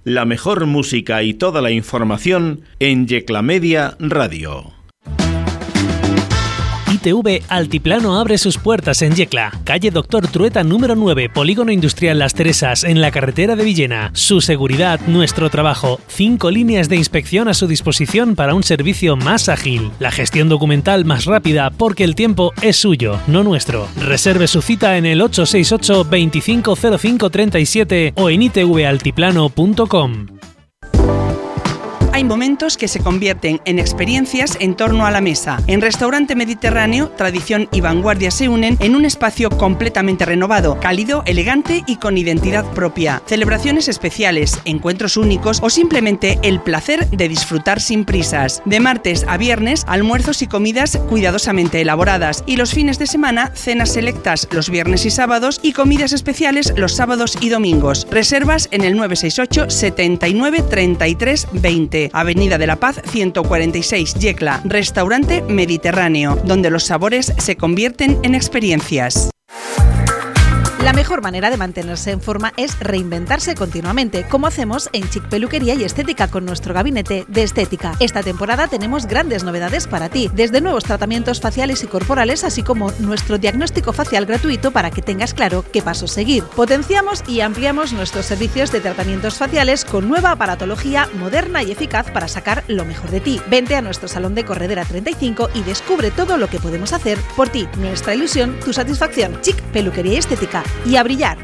La mejor música y toda la información en Yecla Media Radio. ITV Altiplano abre sus puertas en Yecla, calle Doctor Trueta número 9, Polígono Industrial Las Teresas, en la carretera de Villena. Su seguridad, nuestro trabajo. 5 líneas de inspección a su disposición para un servicio más ágil. La gestión documental más rápida, porque el tiempo es suyo, no nuestro. Reserve su cita en el 868 250537 o en itvaltiplano.com. Hay momentos que se convierten en experiencias en torno a la mesa. En Restaurante Mediterráneo, tradición y vanguardia se unen en un espacio completamente renovado, cálido, elegante y con identidad propia. Celebraciones especiales, encuentros únicos o simplemente el placer de disfrutar sin prisas. De martes a viernes, almuerzos y comidas cuidadosamente elaboradas, y los fines de semana, cenas selectas los viernes y sábados y comidas especiales los sábados y domingos. Reservas en el 968 79 33 20. Avenida de la Paz 146, Yecla. Restaurante Mediterráneo, donde los sabores se convierten en experiencias. La mejor manera de mantenerse en forma es reinventarse continuamente, como hacemos en Chic Peluquería y Estética con nuestro gabinete de estética. Esta temporada tenemos grandes novedades para ti, desde nuevos tratamientos faciales y corporales, así como nuestro diagnóstico facial gratuito para que tengas claro qué pasos seguir. Potenciamos y ampliamos nuestros servicios de tratamientos faciales con nueva aparatología moderna y eficaz para sacar lo mejor de ti. Vente a nuestro salón de Corredera 35 y descubre todo lo que podemos hacer por ti. Nuestra ilusión, tu satisfacción. Chic Peluquería y Estética. Y a brillar.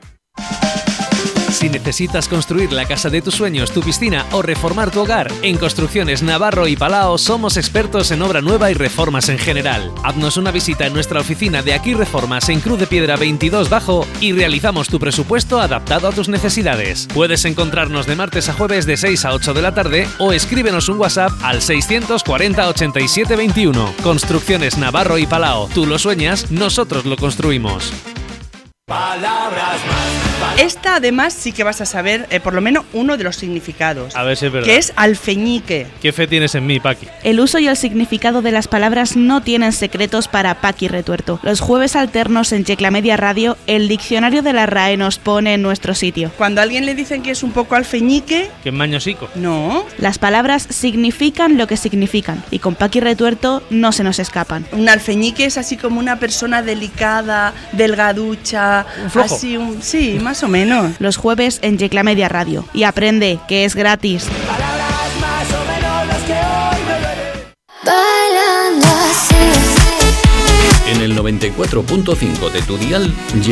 Si necesitas construir la casa de tus sueños, tu piscina o reformar tu hogar, en Construcciones Navarro y Palao somos expertos en obra nueva y reformas en general. Haznos una visita en nuestra oficina de Aquí Reformas en Cruz de Piedra 22 Bajo y realizamos tu presupuesto adaptado a tus necesidades. Puedes encontrarnos de martes a jueves de 6 a 8 de la tarde o escríbenos un WhatsApp al 640 87 21. Construcciones Navarro y Palao. Tú lo sueñas, nosotros lo construimos. Palabras más. Esta además sí que vas a saber por lo menos uno de los significados. A ver si es verdad. Que es alfeñique. ¿Qué fe tienes en mí, Paqui? El uso y el significado de las palabras no tienen secretos para Paqui Retuerto. Los jueves alternos en Yecla Media Radio, el diccionario de la RAE nos pone en nuestro sitio. Cuando a alguien le dicen que es un poco alfeñique... ¿Que es mañosico? No. Las palabras significan lo que significan y con Paqui Retuerto no se nos escapan. Un alfeñique es así como una persona delicada, delgaducha... ¿Un flojo? Así sí, más o menos. Los jueves en Yecla Media Radio. Y aprende, que es gratis. Palabras más o menos las que hoy me duelen. Bailando así. En el 94.5 de tu dial,